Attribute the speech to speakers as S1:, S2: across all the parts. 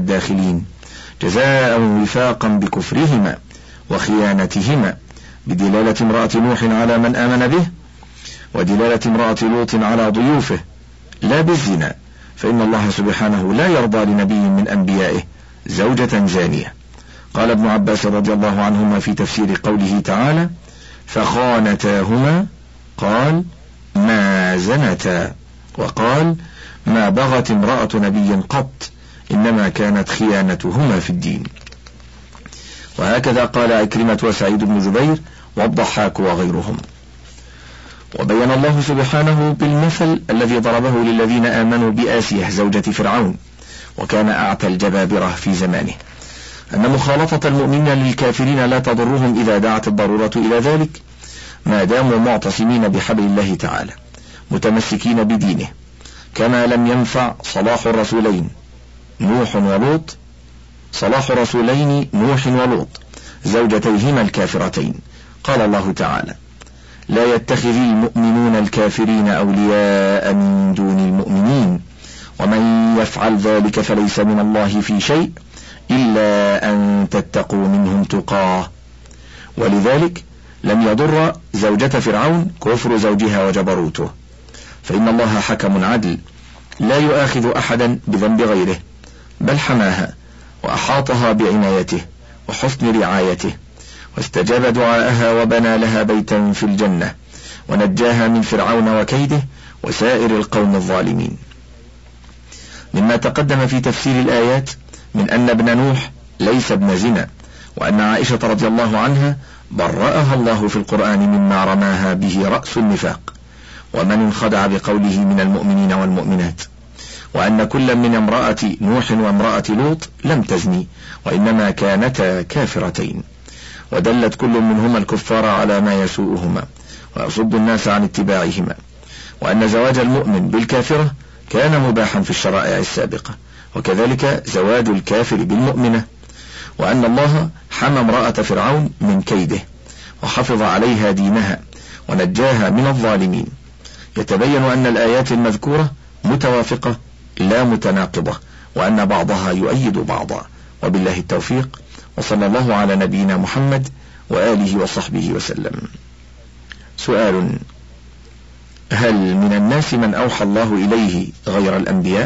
S1: الداخلين جزاء وفاقا بكفرهما وخيانتهما، بدلالة امرأة نوح على من آمن به، ودلالة امرأة لوط على ضيوفه، لا بالزنا، فإن الله سبحانه لا يرضى لنبي من أنبيائه زوجة زانية. قال ابن عباس رضي الله عنهما في تفسير قوله تعالى: فخانتاهما، قال: ما زنتا، وقال: ما بغت امرأة نبي قط، إنما كانت خيانتهما في الدين. وهكذا قال عكرمة وسعيد بن جبير والضحاك وغيرهم. وبين الله سبحانه بالمثل الذي ضربه للذين آمنوا بآسية زوجة فرعون، وكان أعتى الجبابرة في زمانه، أن مخالطة المؤمنين للكافرين لا تضرهم إذا دعت الضرورة إلى ذلك، ما داموا معتصمين بحبل الله تعالى متمسكين بدينه، كما لم ينفع صلاح الرسولين نوح ولوط زوجتيهما الكافرتين. قال الله تعالى: لا يتخذ المؤمنون الكافرين أولياء من دون المؤمنين، ومن يفعل ذلك فليس من الله في شيء إلا أن تتقوا منهم تقاه. ولذلك لم يضر زوجة فرعون كفر زوجها وجبروته، فإن الله حكم عدل لا يؤاخذ أحدا بذنب غيره، بل حماها وأحاطها بعنايته وحسن رعايته، واستجاب دعاءها وبنى لها بيتا في الجنة، ونجاها من فرعون وكيده وسائر القوم الظالمين. مما تقدم في تفسير الآيات من أن ابن نوح ليس ابن زنا، وأن عائشة رضي الله عنها برأها الله في القرآن مما رماها به رأس النفاق ومن انخدع بقوله من المؤمنين والمؤمنات، وأن كل من امرأة نوح وامرأة لوط لم تزني، وإنما كانتا كافرتين، ودلت كل منهما الكفار على ما يسوءهما ويصد الناس عن اتباعهما، وأن زواج المؤمن بالكافرة كان مباحا في الشرائع السابقة، وكذلك زواج الكافر بالمؤمنة، وأن الله حمى امرأة فرعون من كيده وحفظ عليها دينها ونجاها من الظالمين. يتبين أن الآيات المذكورة متوافقة لا متناقضة، وأن بعضها يؤيد بعضا، وبالله التوفيق، وصلى الله على نبينا محمد وآله وصحبه وسلم. سؤال: هل من الناس من أوحى الله إليه غير الأنبياء؟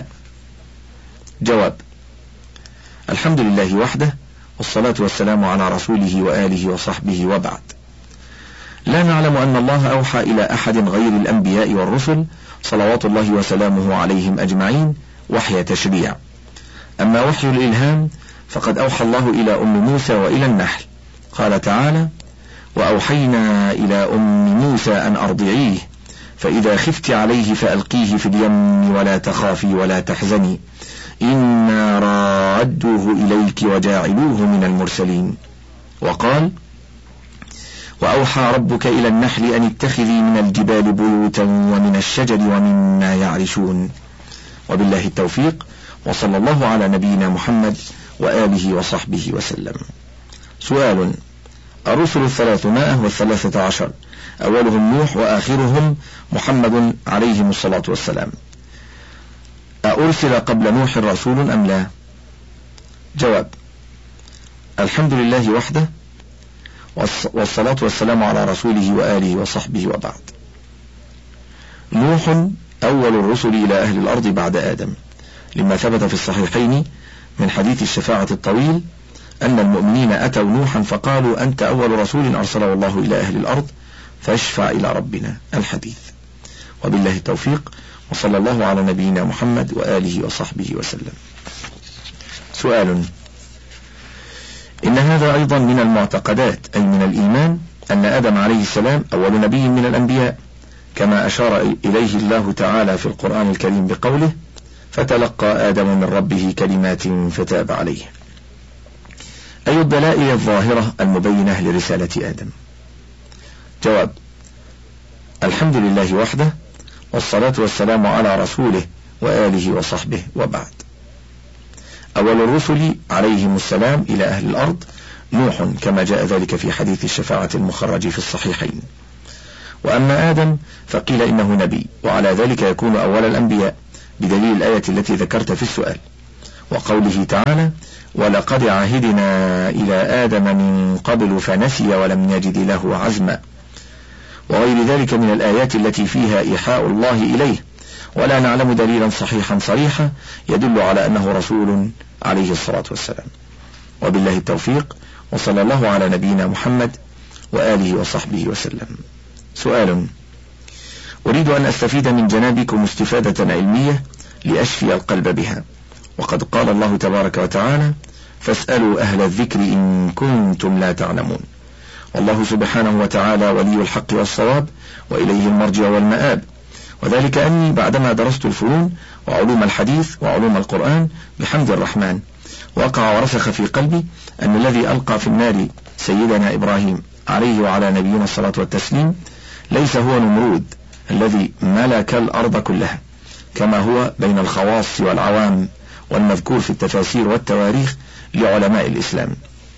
S1: جواب: الحمد لله وحده، والصلاة والسلام على رسوله وآله وصحبه، وبعد. لا نعلم أن الله أوحى إلى أحد غير الأنبياء والرسل صلوات الله وسلامه عليهم أجمعين وحي تشريع. أما وحي الإلهام فقد أوحى الله إلى أم موسى وإلى النحل، قال تعالى: وأوحينا إلى أم موسى أن أرضعيه، فإذا خفت عليه فألقيه في اليم ولا تخافي ولا تحزني إنا رادوه إليك وجاعلوه من المرسلين. وقال: وأوحى ربك إلى النحل أن اتخذي من الجبال بيوتا ومن الشجر ومما يعرشون. وبالله التوفيق، وصلى الله على نبينا محمد وآله وصحبه وسلم. سؤال: الرسل 313 أولهم نوح وآخرهم محمد عليهم الصلاة والسلام، أرسل قبل نوح رسول أم لا؟ جواب: الحمد لله وحده، والصلاة والسلام على رسوله وآله وصحبه، وبعد. نوح أول الرسل إلى أهل الأرض بعد آدم، لما ثبت في الصحيحين من حديث الشفاعة الطويل أن المؤمنين أتوا نوحا فقالوا: أنت أول رسول أرسله الله إلى أهل الأرض فاشفع إلى ربنا، الحديث. وبالله التوفيق، وصلى الله على نبينا محمد وآله وصحبه وسلم. سؤال: إن هذا أيضا من المعتقدات أي من الإيمان أن آدم عليه السلام أول نبي من الأنبياء، كما أشار إليه الله تعالى في القرآن الكريم بقوله: فتلقى آدم من ربه كلمات فتاب عليه. أي الدلائل الظاهرة المبينة لرسالة آدم؟ جواب: الحمد لله وحده، والصلاة والسلام على رسوله وآله وصحبه، وبعد. أول الرسل عليهم السلام إلى أهل الأرض نوح، كما جاء ذلك في حديث الشفاعة المخرج في الصحيحين. وأما آدم فقيل إنه نبي، وعلى ذلك يكون أول الأنبياء بدليل الآية التي ذكرت في السؤال. وقوله تعالى: ولقد عهدنا إلى آدم من قبل فنسي ولم نجد له عزما، وغير ذلك من الآيات التي فيها إيحاء الله إليه، ولا نعلم دليلا صحيحا صريحا يدل على أنه رسول عليه الصلاة والسلام. وبالله التوفيق، وصلى الله على نبينا محمد وآله وصحبه وسلم. سؤال: أريد أن أستفيد من جنابكم استفادة علمية لأشفي القلب بها، وقد قال الله تبارك وتعالى: فاسألوا أهل الذكر إن كنتم لا تعلمون. والله سبحانه وتعالى ولي الحق والصواب، وإليه المرجع والمآب، وذلك أني بعدما درست الفنون وعلوم الحديث وعلوم القرآن بحمد الرحمن، وقع ورسخ في قلبي أن الذي ألقى في النار سيدنا إبراهيم عليه وعلى نبينا الصلاة والتسليم ليس هو نمرود الذي ملك الأرض كلها كما هو بين الخواص والعوام والمذكور في التفاسير والتواريخ لعلماء الإسلام،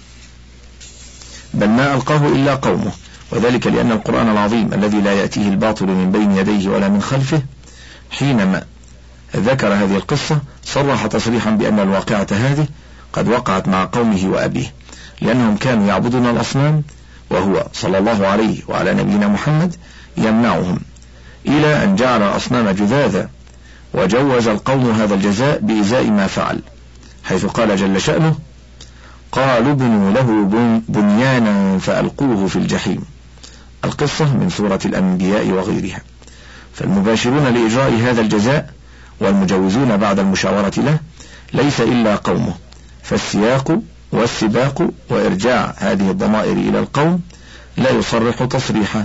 S1: بل ما ألقاه إلا قومه، وذلك لأن القرآن العظيم الذي لا يأتيه الباطل من بين يديه ولا من خلفه حينما ذكر هذه القصة صرح تصريحا بأن الواقعة هذه قد وقعت مع قومه وأبيه، لأنهم كانوا يعبدون الأصنام، وهو صلى الله عليه وعلى نبينا محمد يمنعهم، إلى أن جعل الأصنام جذاذا، وجوز القوم هذا الجزاء بإزاء ما فعل، حيث قال جل شأنه: قالوا ابنوا له بنيانا فألقوه في الجحيم. القصة من سورة الأنبياء وغيرها. فالمباشرون لإجراء هذا الجزاء والمجوزون بعد المشاورة له ليس إلا قومه، فالسياق والسباق وإرجاع هذه الضمائر إلى القوم لا يصرح تصريحا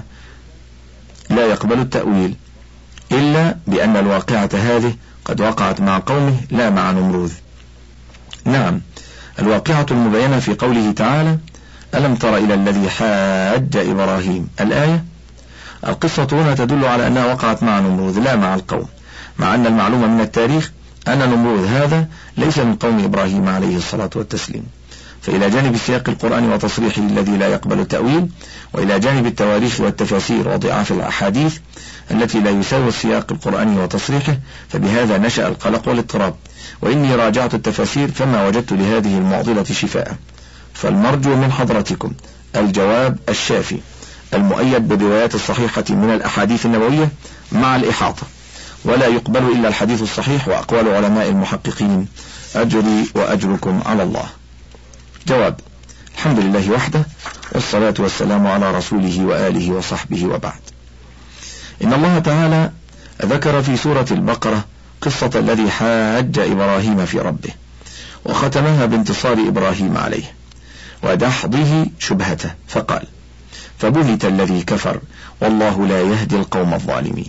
S1: لا يقبل التأويل، إلا بأن الواقعة هذه قد وقعت مع قومه لا مع نمروذ. نعم، الواقعة المبينة في قوله تعالى: ألم تر إلى الذي حاج إبراهيم، الآية. القصة هنا تدل على أنها وقعت مع نمروذ لا مع القوم، مع أن المعلوم من التاريخ أن نمروذ هذا ليس من قوم إبراهيم عليه الصلاة والتسليم. فإلى جانب السياق القرآني وتصريحه الذي لا يقبل التأويل، وإلى جانب التواريخ والتفاسير وضعاف الأحاديث التي لا يساوي السياق القرآني وتصريحه، فبهذا نشأ القلق والاضطراب. وإني راجعت التفاسير فما وجدت لهذه المعضلة شفاء، فالمرجو من حضرتكم الجواب الشافي المؤيد بالروايات الصحيحة من الأحاديث النبوية مع الإحاطة، ولا يقبل إلا الحديث الصحيح وأقوال علماء المحققين، أجري وأجركم على الله. جواب: الحمد لله وحده، والصلاة والسلام على رسوله وآله وصحبه، وبعد. إن الله تعالى ذكر في سورة البقرة قصة الذي حاج إبراهيم في ربه، وختمها بانتصار إبراهيم عليه ودحضه شبهته، فقال: فبهت الذي كفر والله لا يهدي القوم الظالمين.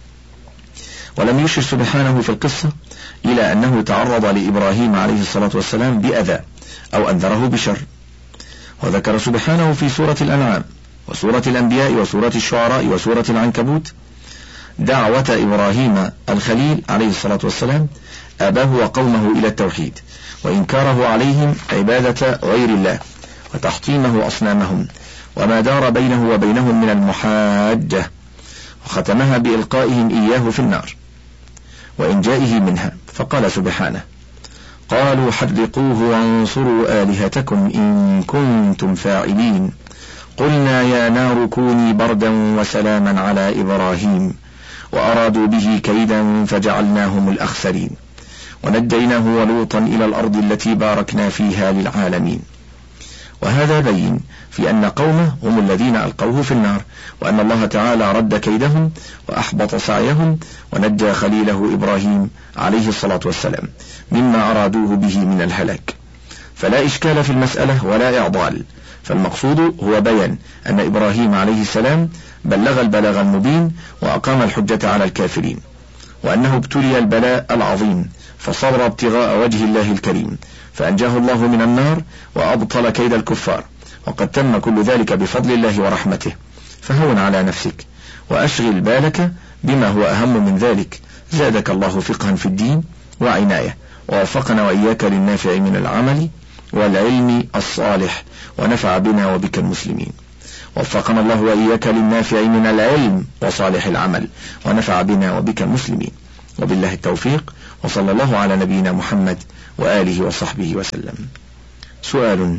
S1: ولم يشر سبحانه في القصة إلى أنه تعرض لإبراهيم عليه الصلاة والسلام بأذى أو أنذره بشر. وذكر سبحانه في سورة الأنعام وسورة الأنبياء وسورة الشعراء وسورة العنكبوت دعوة إبراهيم الخليل عليه الصلاة والسلام أباه وقومه إلى التوحيد، وإنكاره عليهم عبادة غير الله وتحطيمه أصنامهم، وما دار بينه وبينهم من المحاجة، وختمها بإلقائهم إياه في النار وإنجائه منها، فقال سبحانه: قالوا حرقوه وانصروا آلهتكم إن كنتم فاعلين، قلنا يا نار كوني بردا وسلاما على إبراهيم وأرادوا به كيدا فجعلناهم الأخسرين ونجيناه ولوطا إلى الأرض التي باركنا فيها للعالمين. وهذا بين في أن قومه هم الذين ألقوه في النار، وأن الله تعالى رد كيدهم وأحبط سعيهم ونجى خليله إبراهيم عليه الصلاة والسلام مما أرادوه به من الهلاك. فلا إشكال في المسألة ولا إعضال، فالمقصود هو بيان أن إبراهيم عليه السلام بلغ البلاغ المبين وأقام الحجة على الكافرين، وأنه ابتلي البلاء العظيم فصبر ابتغاء وجه الله الكريم فأنجاه الله من النار وأبطل كيد الكفار، وقد تم كل ذلك بفضل الله ورحمته. فهون على نفسك وأشغل بالك بما هو أهم من ذلك، زادك الله فقها في الدين وعناية، ووفقنا وإياك للنافع من العمل والعلم الصالح، ونفع بنا وبك المسلمين. وفقنا الله وإياك للنافع من العلم وصالح العمل، ونفع بنا وبك المسلمين. وبالله التوفيق، وصلى الله على نبينا محمد وآله وصحبه وسلم. سؤال: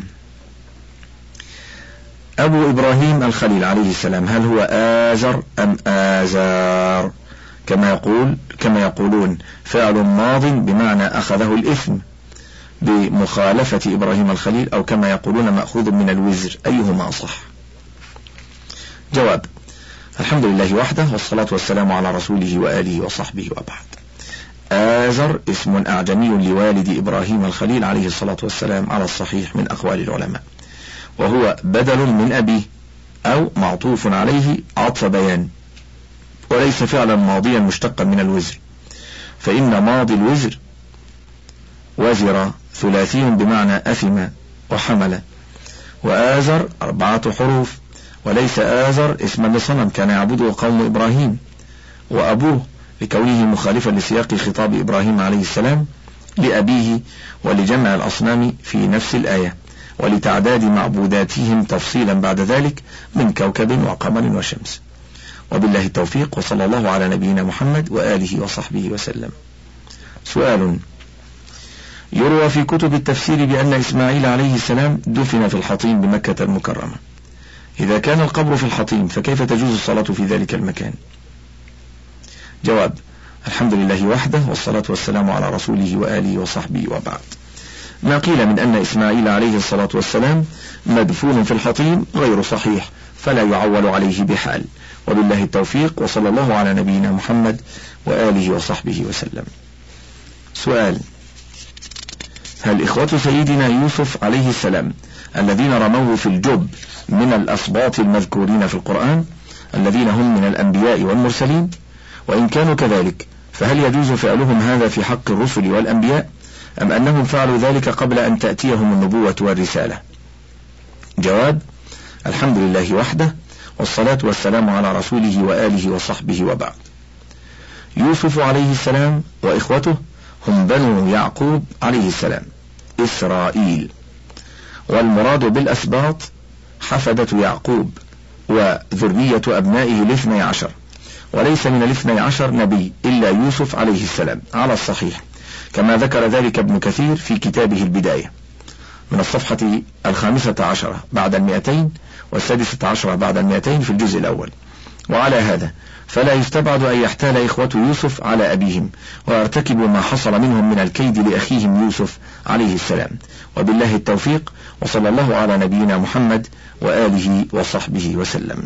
S1: أبو إبراهيم الخليل عليه السلام هل هو آزر أم آزار؟ كما يقولون فعل ماض بمعنى أخذه الإثم بمخالفة إبراهيم الخليل، أو كما يقولون مأخوذ من الوزر، أيهما أصح؟ جواب: الحمد لله وحده، والصلاة والسلام على رسوله وآله وصحبه وبعد. آزر اسم أعجمي لوالد إبراهيم الخليل عليه الصلاة والسلام على الصحيح من أقوال العلماء، وهو بدل من أبيه أو معطوف عليه عطف بيان، وليس فعلا ماضيا مشتقا من الوزر، فإن ماضي الوزر وزر ثلاثي بمعنى أثم وحمل، وآزر 4 حروف، وليس آزر اسما لصنم كان يعبده قوم إبراهيم وأبوه، لكونه مخالفا لسياق خطاب إبراهيم عليه السلام لأبيه، ولجمع الأصنام في نفس الآية، ولتعداد معبوداتهم تفصيلا بعد ذلك من كوكب وقمر وشمس. وبالله التوفيق، وصلى الله على نبينا محمد وآله وصحبه وسلم. سؤال: يروى في كتب التفسير بأن إسماعيل عليه السلام دفن في الحطيم بمكة المكرمة. إذا كان القبر في الحطيم فكيف تجوز الصلاة في ذلك المكان؟ جواب: الحمد لله وحده، والصلاة والسلام على رسوله وآله وصحبه وبعد. ما قيل من أن إسماعيل عليه الصلاة والسلام مدفون في الحطيم غير صحيح، فلا يعول عليه بحال. وبالله التوفيق، وصلى الله على نبينا محمد وآله وصحبه وسلم. سؤال: هل إخوة سيدنا يوسف عليه السلام الذين رموه في الجب من الأسباط المذكورين في القرآن الذين هم من الأنبياء والمرسلين؟ وإن كانوا كذلك فهل يجوز فعلهم هذا في حق الرسل والأنبياء، أم أنهم فعلوا ذلك قبل أن تأتيهم النبوة والرسالة؟ جواب: الحمد لله وحده، والصلاة والسلام على رسوله وآله وصحبه وبعد. يوسف عليه السلام وإخوته هم بنو يعقوب عليه السلام إسرائيل، والمراد بالأسباط حفدة يعقوب وذرية أبنائه 12، وليس من 12 نبي إلا يوسف عليه السلام على الصحيح، كما ذكر ذلك ابن كثير في كتابه البداية من الصفحة 15 بعد 200 و16 بعد 200 في الجزء الأول. وعلى هذا فلا يستبعد أن يحتال إخوة يوسف على أبيهم ويرتكبوا ما حصل منهم من الكيد لأخيهم يوسف عليه السلام. وبالله التوفيق، وصلى الله على نبينا محمد وآله وصحبه وسلم.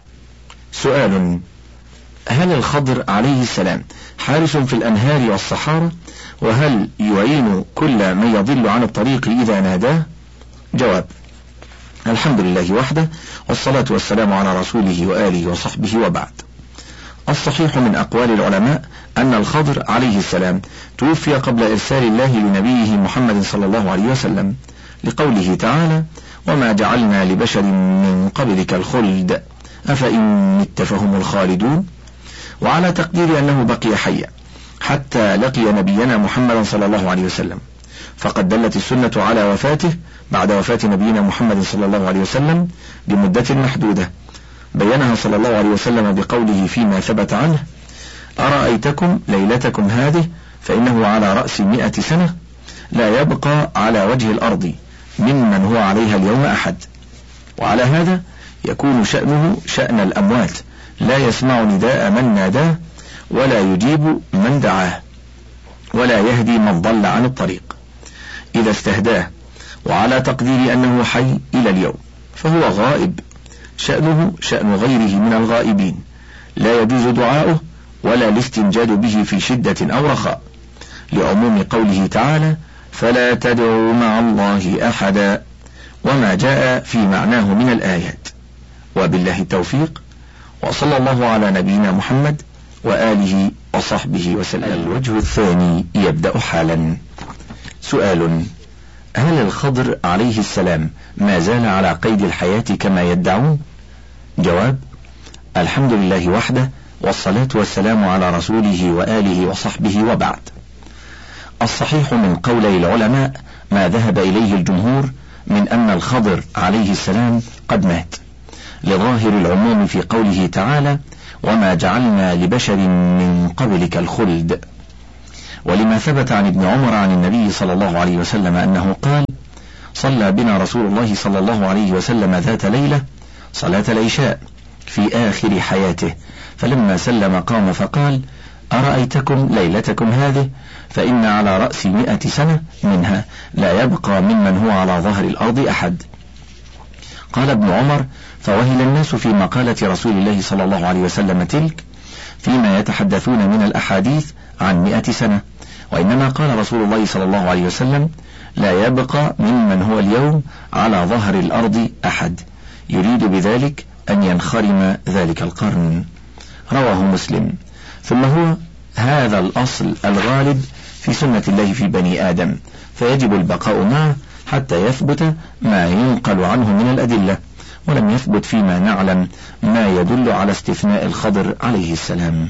S1: سؤال: هل الخضر عليه السلام حارس في الأنهار والصحارى، وهل يعين كل من يضل عن الطريق إذا ناداه؟ جواب: الحمد لله وحده، والصلاة والسلام على رسوله وآله وصحبه وبعد. الصحيح من أقوال العلماء أن الخضر عليه السلام توفي قبل إرسال الله لنبيه محمد صلى الله عليه وسلم، لقوله تعالى: وما جعلنا لبشر من قبلك الخلد أفإن مت فهم الخالدون، وعلى تقدير أنه بقي حيا حتى لقي نبينا محمد صلى الله عليه وسلم، فقد دلت السنة على وفاته بعد وفاة نبينا محمد صلى الله عليه وسلم بمدة محدودة، بينها صلى الله عليه وسلم بقوله فيما ثبت عنه: أرأيتكم ليلتكم هذه فإنه على رأس 100 سنة لا يبقى على وجه الأرض ممن هو عليها اليوم أحد. وعلى هذا يكون شأنه شأن الأموات، لا يسمع نداء من ناداه، ولا يجيب من دعاه، ولا يهدي من ضل عن الطريق إذا استهداه. وعلى تقدير أنه حي إلى اليوم فهو غائب، شأنه شأن غيره من الغائبين، لا يجوز دعاؤه ولا الاستنجاد به في شدة أو رخاء، لعموم قوله تعالى: فلا تدعوا مع الله أحدا، وما جاء في معناه من الآيات. وبالله التوفيق، وصلى الله على نبينا محمد وآله وصحبه وسلم. الوجه الثاني يبدأ حالا. سؤال: هل الخضر عليه السلام ما زال على قيد الحياة كما يدعون؟ جواب: الحمد لله وحده، والصلاة والسلام على رسوله وآله وصحبه وبعد. الصحيح من قولي العلماء ما ذهب إليه الجمهور من أن الخضر عليه السلام قد مات، لظاهر العموم في قوله تعالى: وما جعلنا لبشر من قبلك الخلد، ولما ثبت عن ابن عمر عن النبي صلى الله عليه وسلم أنه قال: صلى بنا رسول الله صلى الله عليه وسلم ذات ليلة صلاة العشاء في آخر حياته، فلما سلم قام فقال: أرأيتكم ليلتكم هذه فإن على رأس 100 سنة منها لا يبقى ممن هو على ظهر الأرض أحد. قال ابن عمر: فوهل الناس في مقالة رسول الله صلى الله عليه وسلم تلك فيما يتحدثون من الأحاديث عن 100 سنة، وإنما قال رسول الله صلى الله عليه وسلم: لا يبقى ممن هو اليوم على ظهر الأرض أحد، يريد بذلك أن ينخرم ذلك القرن. رواه مسلم. ثم هو هذا الأصل الغالب في سنة الله في بني آدم، فيجب البقاء معه حتى يثبت ما ينقل عنه من الأدلة، ولم يثبت فيما نعلم ما يدل على استثناء الخضر عليه السلام.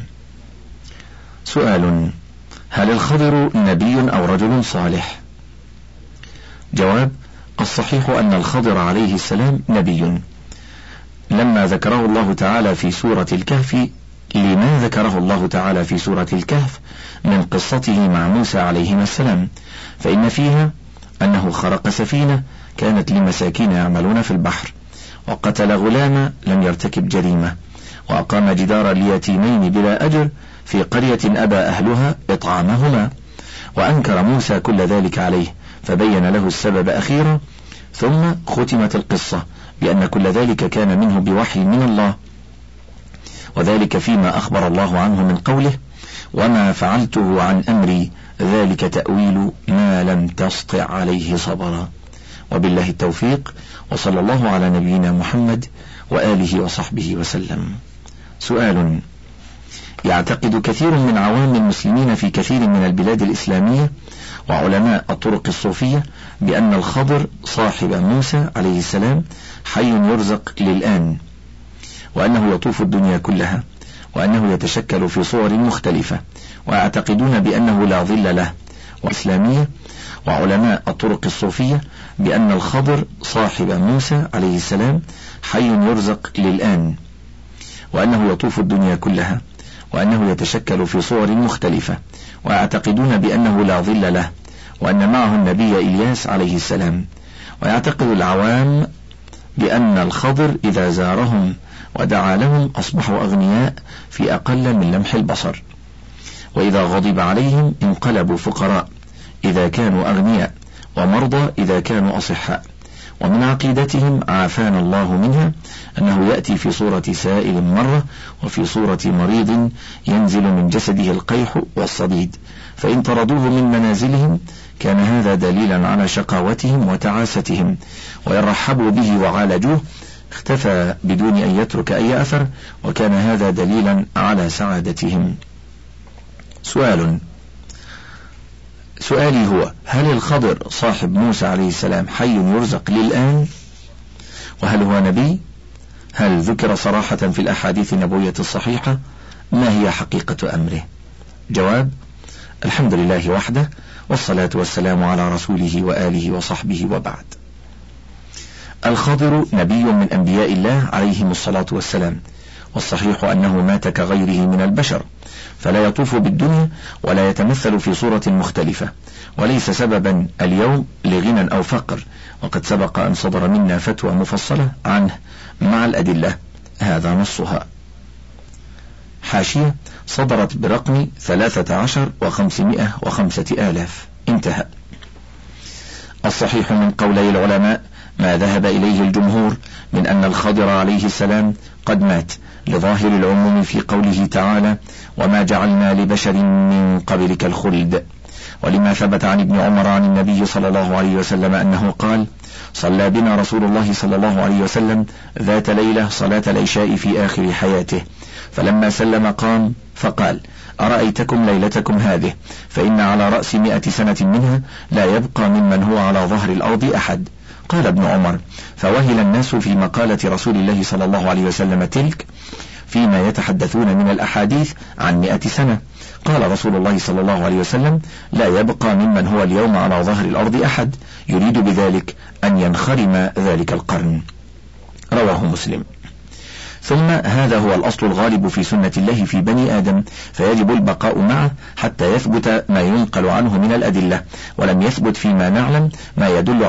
S1: سؤال: هل الخضر نبي أو رجل صالح؟ جواب: الصحيح أن الخضر عليه السلام نبي، لما ذكره الله تعالى في سورة الكهف، لما ذكره الله تعالى في سورة الكهف من قصته مع موسى عليهما السلام، فإن فيها أنه خرق سفينة كانت لمساكين يعملون في البحر، وقتل غلاما لم يرتكب جريمة، وأقام جدارا ليتيمين بلا أجر في قرية أبى أهلها إطعامهما، وأنكر موسى كل ذلك عليه فبين له السبب أخيرا، ثم ختمت القصة بأن كل ذلك كان منه بوحي من الله، وذلك فيما أخبر الله عنه من قوله: وما فعلته عن أمري ذلك تأويل ما لم تسطع عليه صبرا. وبالله التوفيق، وصلى الله على نبينا محمد وآله وصحبه وسلم. سؤال: يعتقد كثير من عوام المسلمين في كثير من البلاد الإسلامية وعلماء الطرق الصوفية بأن الخضر صاحب موسى عليه السلام حي يرزق للآن، وأنه يطوف الدنيا كلها، وأنه يتشكل في صور مختلفة، ويعتقدون بأنه لا ظل له. والإسلامية وعلماء الطرق الصوفية بأن الخضر صاحب موسى عليه السلام حي يرزق للآن، وأنه يطوف الدنيا كلها، وأنه يتشكل في صور مختلفة، ويعتقدون بأنه لا ظل له، وأن معه النبي إلياس عليه السلام. ويعتقد العوام بأن الخضر إذا زارهم ودعا لهم أصبحوا أغنياء في أقل من لمح البصر، وإذا غضب عليهم انقلبوا فقراء إذا كانوا أغنياء، ومرضى إذا كانوا أصحاء. ومن عقيدتهم عافانا الله منها أنه يأتي في صورة سائل مرة، وفي صورة مريض ينزل من جسده القيح والصديد، فإن طردوه من منازلهم كان هذا دليلا على شقاوتهم وتعاستهم، وإن رحبوا به وعالجوه اختفى بدون أن يترك أي أثر، وكان هذا دليلا على سعادتهم. سؤالي هو: هل الخضر صاحب موسى عليه السلام حي يرزق للآن؟ وهل هو نبي؟ هل ذكر صراحة في الأحاديث النبوية الصحيحة؟ ما هي حقيقة أمره؟ جواب: الحمد لله وحده، والصلاة والسلام على رسوله وآله وصحبه، وبعد. الخضر نبي من أنبياء الله عليهم الصلاة والسلام، والصحيح أنه مات كغيره من البشر، فلا يطوف بالدنيا ولا يتمثل في صورة مختلفة، وليس سببا اليوم لغنى أو فقر، وقد سبق أن صدر منا فتوى مفصلة عنه مع الأدلة، هذا نصها. حاشية: صدرت برقم 13,505,000، انتهى. الصحيح من قولي العلماء ما ذهب إليه الجمهور من أن الخضر عليه السلام قد مات، لظاهر العموم في قوله تعالى: وما جعلنا لبشر من قبلك الخلد، ولما ثبت عن ابن عمر عن النبي صلى الله عليه وسلم أنه قال: صلى بنا رسول الله صلى الله عليه وسلم ذات ليلة صلاة العشاء في آخر حياته، فلما سلم قام فقال: أرأيتكم ليلتكم هذه فإن على رأس 100 سنة منها لا يبقى ممن هو على ظهر الأرض أحد. قال ابن عمر: فوهل الناس في مقالة رسول الله صلى الله عليه وسلم تلك فيما يتحدثون من الأحاديث عن 100 سنة. قال رسول الله صلى الله عليه وسلم: لا يبقى ممن هو اليوم على ظهر الأرض أحد، يريد بذلك أن ينخرم ذلك القرن. رواه مسلم. ثم هذا هو الأصل الغالب في سنة الله في بني آدم، فيجب البقاء معه حتى يثبت ما ينقل عنه من الأدلة، ولم يثبت فيما نعلم ما يدل